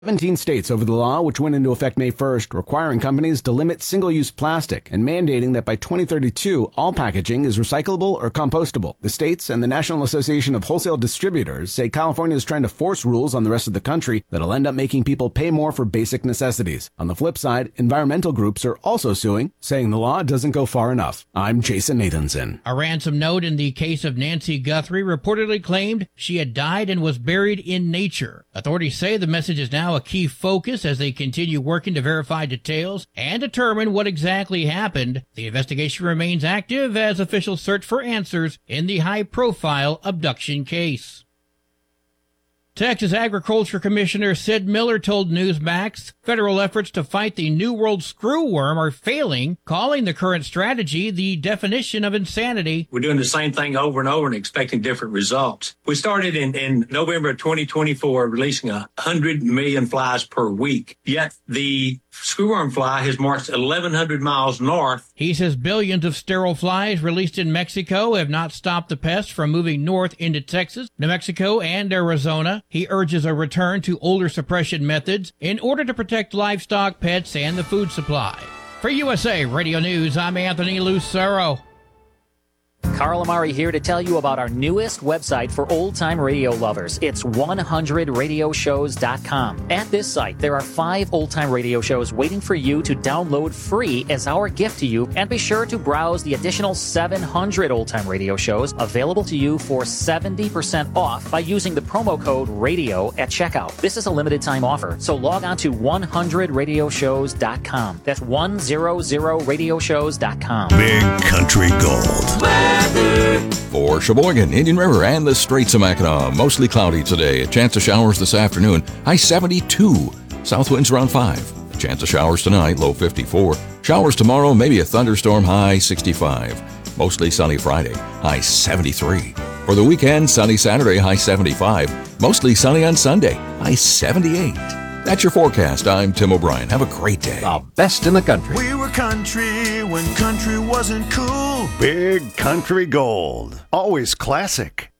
17 states over the law, which went into effect May 1st, requiring companies to limit single-use plastic and mandating that by 2032, all packaging is recyclable or compostable. The states and the National Association of Wholesale Distributors say California is trying to force rules on the rest of the country that'll end up making people pay more for basic necessities. On the flip side, environmental groups are also suing, saying the law doesn't go far enough. I'm Jason Nathanson. A ransom note in the case of Nancy Guthrie reportedly claimed she had died and was buried in nature. Authorities say the message is now a key focus as they continue working to verify details and determine what exactly happened. The investigation remains active as officials search for answers in the high-profile abduction case. Texas Agriculture Commissioner Sid Miller told Newsmax federal efforts to fight the New World screwworm are failing, calling the current strategy the definition of insanity. We're doing the same thing over and over and expecting different results. We started in November of 2024 releasing 100 million flies per week, yet the screwworm fly has marched 1,100 miles north. He says billions of sterile flies released in Mexico have not stopped the pest from moving north into Texas, New Mexico, and Arizona. He urges a return to older suppression methods in order to protect livestock, pets, and the food supply. For USA Radio News, I'm Anthony Lucero. Carl Amari here to tell you about our newest website for old-time radio lovers. It's 100radioshows.com. At this site, there are 5 old-time radio shows waiting for you to download free as our gift to you, and be sure to browse the additional 700 old-time radio shows available to you for 70% off by using the promo code RADIO at checkout. This is a limited-time offer, so log on to 100radioshows.com. That's 100radioshows.com. Big Country Gold. For Sheboygan, Indian River, and the Straits of Mackinac, mostly cloudy today. A chance of showers this afternoon. High 72. South winds around 5. Chance of showers tonight, low 54. Showers tomorrow, maybe a thunderstorm, high 65. Mostly sunny Friday, high 73. For the weekend, sunny Saturday, high 75. Mostly sunny on Sunday, high 78. That's your forecast. I'm Tim O'Brien. Have a great day. The best in the country. We were country when country wasn't cool. Big Country Gold. Always classic.